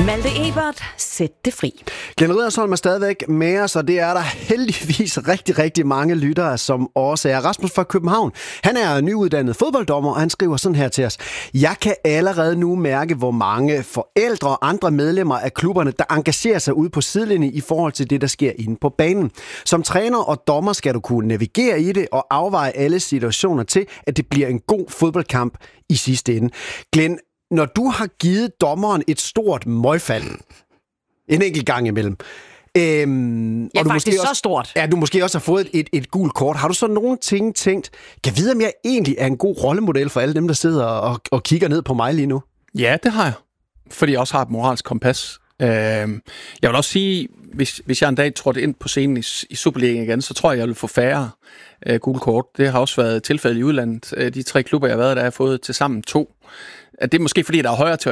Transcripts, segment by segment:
Malte Ebert, sæt det fri. Glenn Riddersholm er stadigvæk med os, og det er der heldigvis rigtig, rigtig mange lyttere, som også er. Rasmus fra København, han er nyuddannet fodbolddommer, og han skriver sådan her til os. Jeg kan allerede nu mærke, hvor mange forældre og andre medlemmer af klubberne, der engagerer sig ude på sidelinjen i forhold til det, der sker inde på banen. Som træner og dommer skal du kunne navigere i det og afveje alle situationer til, at det bliver en god fodboldkamp i sidste ende. Glenn, når du har givet dommeren et stort møgfald, en enkelt gang imellem, og du måske også, så stort. Ja, du måske også har fået et gult kort. Har du så nogle ting tænkt, kan vide, om jeg egentlig er en god rollemodel for alle dem, der sidder og kigger ned på mig lige nu? Ja, det har jeg. Fordi jeg også har et moralsk kompas. Jeg vil også sige, hvis jeg en dag trådte ind på scenen i Superligaen igen, så tror jeg vil få færre gule kort. Det har også været tilfældet i udlandet. De 3 klubber, jeg har været der, har fået til sammen 2. Det er måske fordi, der er højere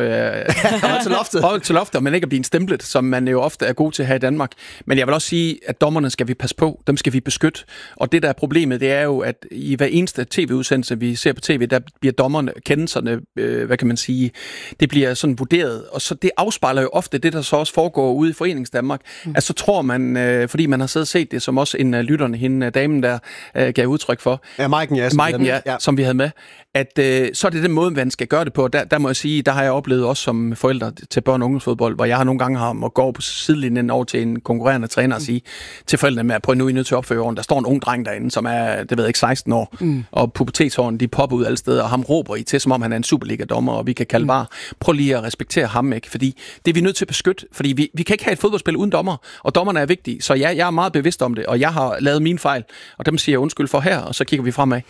til loftet, men ikke at blive en stemplet, som man jo ofte er god til her i Danmark. Men jeg vil også sige, at dommerne skal vi passe på, dem skal vi beskytte. Og det der er problemet, det er jo, at i hver eneste tv-udsendelse, vi ser på tv, der bliver dommerne, kendelserne, hvad kan man sige, det bliver sådan vurderet. Og så det afspejler jo ofte det, der så også foregår ude i Foreningsdanmark. Altså så tror man, fordi man har siddet og set det, som også en af lytterne, hende damen der, gav udtryk for. Ja, Maiken, som vi havde med. At så er det den måde, man skal gøre det på. Der må jeg sige, der har jeg oplevet også som forældre til børn- og ungdomsfodbold, hvor jeg har nogle gange måttet gå over på sidelinjen over til en konkurrerende træner og sige til forældrene med, at prøv nu, I er nødt til at opføre orden. Der står en ung dreng derinde, som er, det ved jeg ikke, 16 år, og pubertetshårene, de popper ud alle steder, og ham råber I til, som om han er en Superliga-dommer, og vi kan kalde bare, prøv lige at respektere ham, ikke? Fordi det er vi nødt til at beskytte, fordi vi kan ikke have et fodboldspil uden dommer, og dommerne er vigtige. Så ja, jeg er meget bevidst om det, og jeg har lavet mine fejl, og dem siger jeg undskyld for her, og så kigger vi fremad.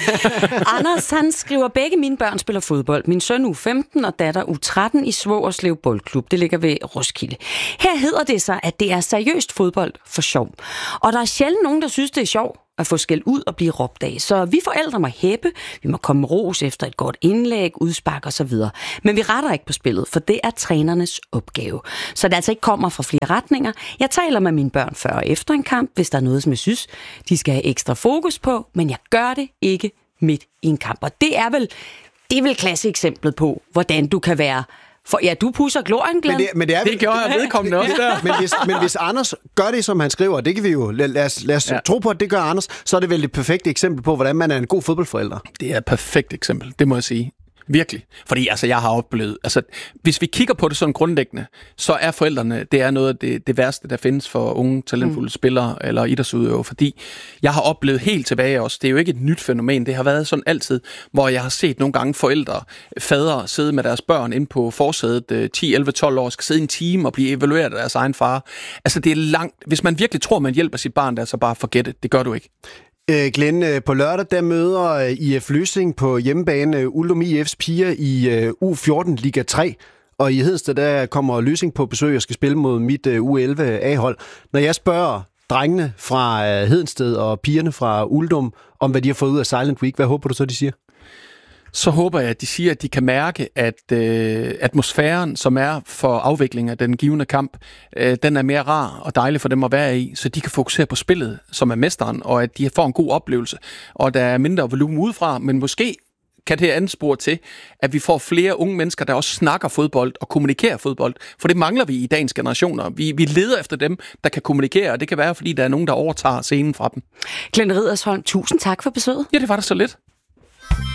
Anders, han skriver, begge mine børn spiller fodbold. Min søn U15 og datter U13 i Svogerslev Boldklub. Det ligger ved Roskilde. Her hedder det sig, at det er seriøst fodbold for sjov. Og der er sjældent nogen, der synes, det er sjov at få skæld ud og blive råbt af. Så vi forældre må hæppe, vi må komme med ros efter et godt indlæg, udspark og så videre. Men vi retter ikke på spillet, for det er trænernes opgave. Så det altså ikke kommer fra flere retninger. Jeg taler med mine børn før og efter en kamp, hvis der er noget, som jeg synes, de skal have ekstra fokus på, men jeg gør det ikke midt i en kamp. Og det er vel klasseeksemplet på, hvordan du kan være. For ja, du pusser glorien, Glenn. Det gjorde jeg vedkommende også der. Men hvis Anders gør det, som han skriver, det kan vi jo, lad os tro på, at det gør Anders, så er det vel et perfekt eksempel på, hvordan man er en god fodboldforælder. Det er et perfekt eksempel, det må jeg sige. Virkelig. Fordi altså, jeg har oplevet, hvis vi kigger på det sådan grundlæggende, så er forældrene, det er noget af det værste, der findes for unge, talentfulde spillere eller idrætsudøvere, fordi jeg har oplevet helt tilbage også, det er jo ikke et nyt fænomen, det har været sådan altid, hvor jeg har set nogle gange forældre, fædre sidde med deres børn inde på forsædet, 10, 11, 12 år, skal sidde en time og blive evalueret af deres egen far. Altså det er langt, hvis man virkelig tror, man hjælper sit barn, der så bare forget det gør du ikke. Glenn, på lørdag der møder IF Løsing på hjemmebane Uldum IF's piger i U14 Liga 3, og i Hedensted der kommer Løsing på besøg og skal spille mod mit U11 A-hold. Når jeg spørger drengene fra Hedensted og pigerne fra Uldum om, hvad de har fået ud af Silent Week, hvad håber du så, de siger? Så håber jeg, at de siger, at de kan mærke, at atmosfæren, som er for afvikling af den givende kamp, den er mere rar og dejlig for dem at være i, så de kan fokusere på spillet, som er mesteren, og at de får en god oplevelse, og der er mindre volumen udefra, men måske kan det anspore til, at vi får flere unge mennesker, der også snakker fodbold og kommunikerer fodbold, for det mangler vi i dagens generationer. Vi leder efter dem, der kan kommunikere, og det kan være, fordi der er nogen, der overtager scenen fra dem. Glenn Riddersholm, tusind tak for besøget. Ja, det var da så lidt.